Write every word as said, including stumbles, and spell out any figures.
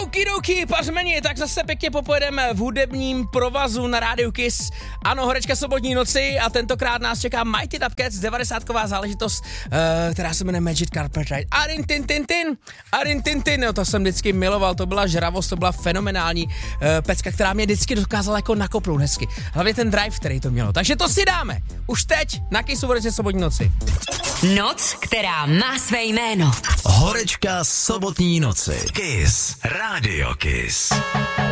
Okidoki, pařmeni, tak zase pěkně popojedeme v hudebním provazu na rádiu Kiss. Ano, horečka sobotní noci a tentokrát nás čeká Mighty Top Cats, devadesátková záležitost, uh, která se jmenuje Magic Carpet Ride. Arin tin tin tin, Arin tin tin, no to jsem vždycky miloval, to byla žravost, to byla fenomenální uh, pecka, která mě vždycky dokázala jako nakopnout hezky. Hlavně ten drive, který to mělo. Takže to si dáme už teď na Kissu v horečce sobotní noci. Noc, která má své jméno. Horečka sobotní noci. Kiss. Radio Kiss.